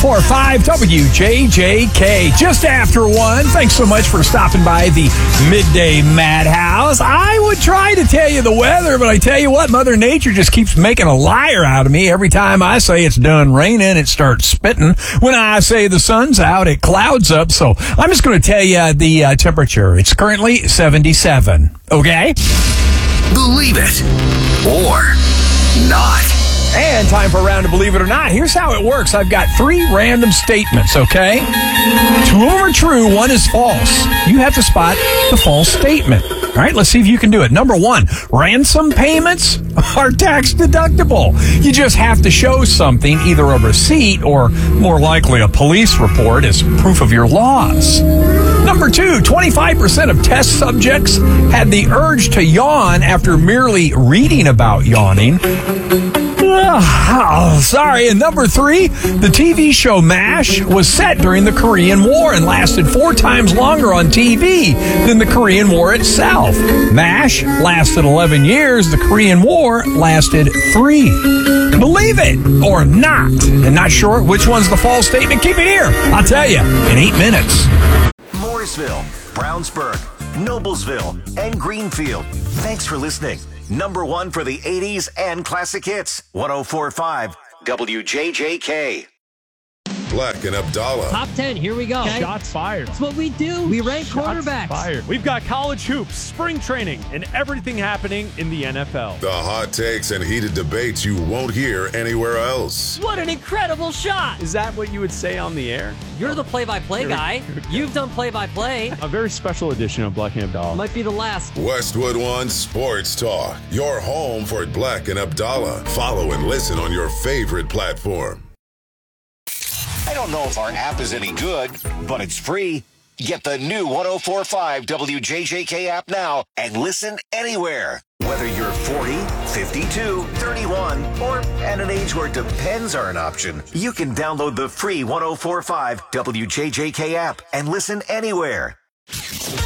1045 WJJK. Just after 1. Thanks so much for stopping by the Midday Madhouse. I would try to tell you the weather, but I tell you what, Mother Nature just keeps making a liar out of me. Every time I say it's done raining, it starts spitting. When I say the sun's out, it clouds up. So I'm just going to tell you the temperature. It's currently 77. Okay? Believe it or not. And time for a round of Believe It or Not. Here's how it works. I've got 3 random statements, okay? 2 of them are true, 1 is false. You have to spot the false statement. All right, let's see if you can do it. Number 1, ransom payments are tax deductible. You just have to show something, either a receipt or more likely a police report as proof of your loss. Number 2, 25% of test subjects had the urge to yawn after merely reading about yawning. Sorry. And number 3, the TV show MASH was set during the Korean War and lasted 4 times longer on TV than the Korean War itself. MASH lasted 11 years. The Korean War lasted 3. Believe it or not. And not sure which one's the false statement? Keep it here. I'll tell you in 8 minutes. Morrisville, Brownsburg, Noblesville, and Greenfield. Thanks for listening. Number 1 for the 80s and classic hits. 104.5 WJJK. Black and Abdallah. Top 10, here we go. Shots fired. That's what we do. We rank quarterbacks. Fired. We've got college hoops, spring training, and everything happening in the NFL. The hot takes and heated debates you won't hear anywhere else. What an incredible shot. Is that what you would say on the air? You're the play-by-play guy. You've done play-by-play. A very special edition of Black and Abdallah. Might be the last. Westwood One Sports Talk. Your home for Black and Abdallah. Follow and listen on your favorite platform. I don't know if our app is any good, but it's free. Get the new 104.5 WJJK app now and listen anywhere. Whether you're 40, 52, 31, or at an age where depends are an option, you can download the free 104.5 WJJK app and listen anywhere.